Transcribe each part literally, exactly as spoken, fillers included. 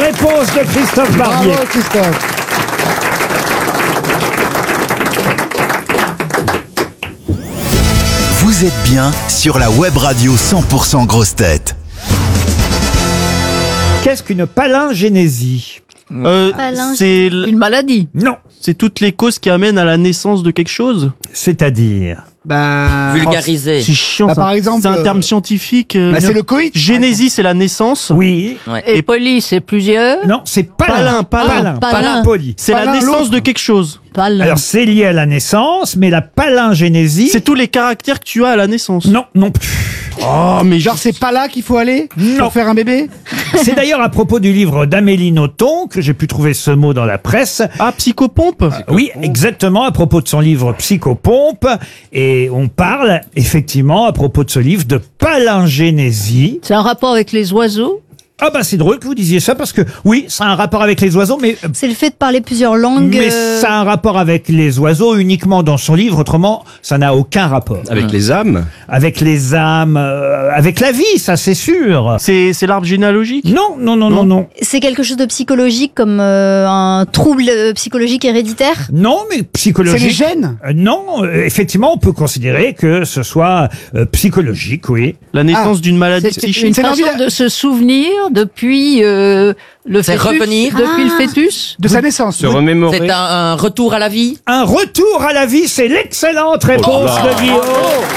réponse de Christophe Barbier. Bravo, Christophe. Vous êtes bien sur la web radio cent pour cent Grosses Têtes. Qu'est-ce qu'une palingénésie? Euh, Palingé- c'est l- Une maladie. Non. c'est toutes les causes qui amènent à la naissance de quelque chose. C'est-à-dire? Bah, Vulgarisé. C'est chiant. Bah, ça. par exemple, c'est un euh, terme scientifique. euh, bah, c'est le coït. Génésie, c'est la naissance. Oui. Ouais. Et poly, c'est plusieurs. Non, c'est palin. Palin, palin. Palin. Palin. Palin poli. C'est la Palin, naissance l'autre. de quelque chose. Palin. Alors, c'est lié à la naissance, mais la palingénésie... C'est tous les caractères que tu as à la naissance. Non, non plus. Oh, mais Genre, c'est pas là qu'il faut aller Non. pour faire un bébé. C'est d'ailleurs à propos du livre d'Amélie Nothomb que j'ai pu trouver ce mot dans la presse. Ah, psychopompe. Oui, exactement, à propos de son livre Psychopompe. Et on parle, effectivement, à propos de ce livre, de palingénésie. C'est un rapport avec les oiseaux. Ah bah c'est drôle que vous disiez ça, parce que oui, ça a un rapport avec les oiseaux, mais... C'est le fait de parler plusieurs langues. Mais euh, ça a un rapport avec les oiseaux uniquement dans son livre, autrement, ça n'a aucun rapport. Avec les âmes. Avec les âmes, euh, avec la vie, ça c'est sûr. C'est c'est l'arbre généalogique. Non, non, non, non, non. C'est quelque chose de psychologique, comme euh, un trouble euh, psychologique héréditaire. Non, mais C'est les psychologique. gènes. Euh, non, euh, effectivement, on peut considérer que ce soit euh, psychologique, oui. La naissance d'une maladie C'est psychique. une C'est façon l'envie de- de se souvenir depuis euh, le C'est fœtus. revenir. Depuis Ah. le fœtus. De sa naissance. Se remémorer. C'est un, un retour à la vie. Un retour à la vie, c'est l'excellente réponse là. de Guillaume.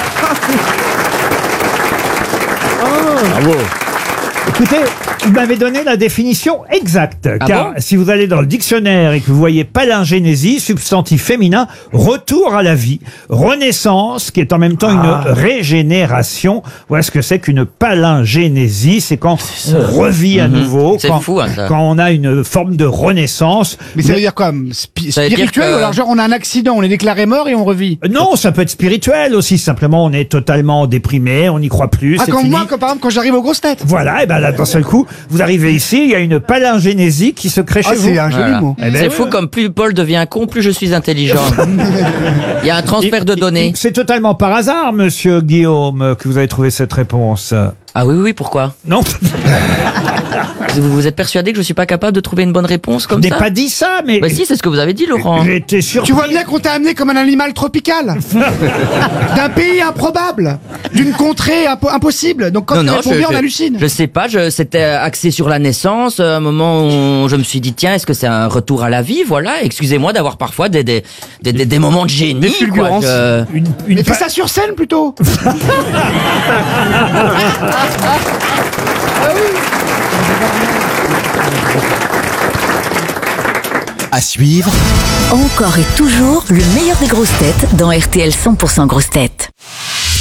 Bravo. Écoutez, il m'avait donné la définition exacte. Ah car bon si vous allez dans le dictionnaire et que vous voyez palingénésie, substantif féminin, retour à la vie, renaissance, qui est en même temps Ah. une régénération. Voilà ce que c'est qu'une palingénésie. C'est quand on revit à nouveau, Mhm. C'est quand, fou, hein, ça. quand on a une forme de renaissance. Mais ça veut dire quoi spi- Ça veut dire Spirituel que- ou alors genre on a un accident, on est déclaré mort et on revit. Non, ça peut être spirituel aussi. Simplement, on est totalement déprimé, on n'y croit plus. Ah, c'est comme fini. moi, comme par exemple quand j'arrive aux grosses têtes. Voilà, et ben là, d'un seul coup, vous arrivez ici, il y a une palingénésie qui se crée Ah, chez vous. c'est un joli Voilà. mot. Eh ben C'est oui, fou oui. comme plus Paul devient con, plus je suis intelligent. Il y a un transfert de données. C'est totalement par hasard, monsieur Guillaume, que vous avez trouvé cette réponse. Ah oui, oui, oui, pourquoi Non, vous, vous êtes persuadé que je suis pas capable de trouver une bonne réponse je comme n'ai ça pas dit ça, mais Bah si, c'est ce que vous avez dit, Laurent. j'étais sûr. Tu vois bien qu'on t'a amené comme un animal tropical. D'un pays improbable. D'une contrée impo- impossible. Donc quand tu réponds bien, on hallucine. je sais pas, je, c'était axé sur la naissance, à un moment où je me suis dit, tiens, est-ce que c'est un retour à la vie, voilà, excusez-moi d'avoir parfois des, des, des, des, des moments de génie, Des quoi, fulgurances. je- Une, une Mais fais pa- ça sur scène plutôt. À suivre, Encore et toujours le meilleur des grosses têtes dans R T L cent pour cent Grosses Têtes.